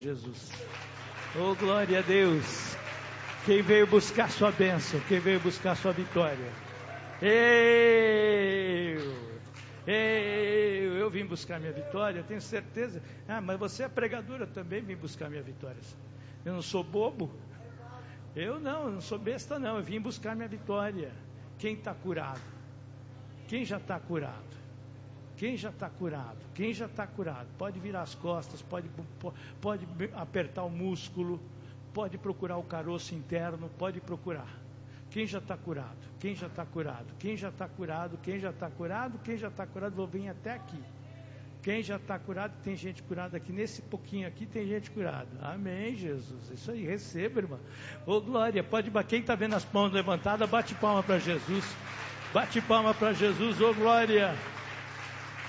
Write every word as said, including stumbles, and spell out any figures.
Jesus. Oh, glória a Deus. Quem veio buscar sua bênção, quem veio buscar sua vitória. Eu, eu, eu vim buscar minha vitória, eu tenho certeza. Ah, mas você é pregadora, eu também vim buscar minha vitória. Eu não sou bobo. Eu não, eu não sou besta não, eu vim buscar minha vitória. Quem está curado? Quem já está curado? Quem já está curado? Quem já está curado? Pode virar as costas, pode, pode apertar o músculo, pode procurar o caroço interno, pode procurar. Quem já está curado? Quem já está curado? Quem já está curado? Quem já está curado? Quem já está curado? Vou vir até aqui. Quem já está curado? Tem gente curada aqui. Nesse pouquinho aqui tem gente curada. Amém, Jesus. Isso aí, receba, irmã. Ô, glória. Pode, quem está vendo as mãos levantadas, bate palma para Jesus. Bate palma para Jesus. Ô, glória.